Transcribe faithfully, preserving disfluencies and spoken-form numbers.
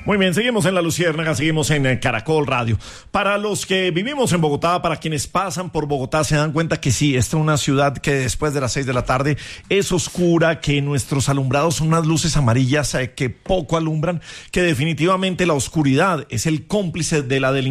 Muy bien, seguimos en La Luciérnaga, seguimos en Caracol Radio. Para los que vivimos en Bogotá, para quienes pasan por Bogotá, se dan cuenta que sí, esta es una ciudad que después de las seis de la tarde es oscura, que nuestros alumbrados son unas luces amarillas eh, que poco alumbran, que definitivamente la oscuridad es el cómplice de la delincuencia